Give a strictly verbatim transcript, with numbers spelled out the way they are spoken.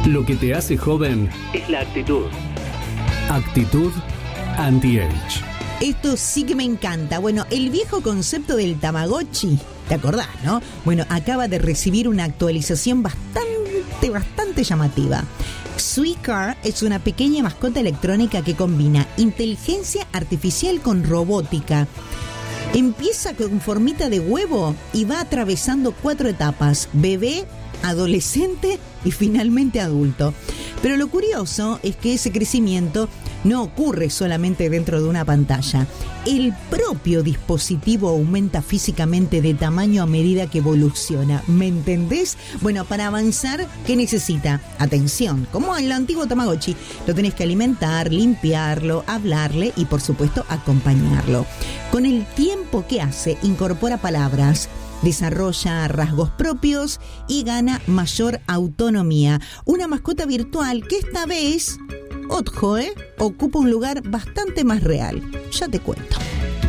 Lo que te hace joven es la actitud. Actitud Anti-Age. Esto sí que me encanta. Bueno, el viejo concepto del Tamagotchi, ¿te acordás, no? Bueno, acaba de recibir una actualización bastante, bastante llamativa. Suicar es una pequeña mascota electrónica que combina inteligencia artificial con robótica. Empieza con formita de huevo y va atravesando cuatro etapas: bebé, adolescente y finalmente adulto. Pero lo curioso es que ese crecimiento no ocurre solamente dentro de una pantalla. El propio dispositivo aumenta físicamente de tamaño a medida que evoluciona. ¿Me entendés? Bueno, para avanzar, ¿qué necesita? Atención, como el antiguo Tamagotchi. Lo tenés que alimentar, limpiarlo, hablarle y, por supuesto, acompañarlo. Con el tiempo, ¿qué hace? Incorpora palabras, desarrolla rasgos propios y gana mayor autonomía. Una mascota virtual que esta vez, ojo, ¿eh? ocupa un lugar bastante más real. Ya te cuento.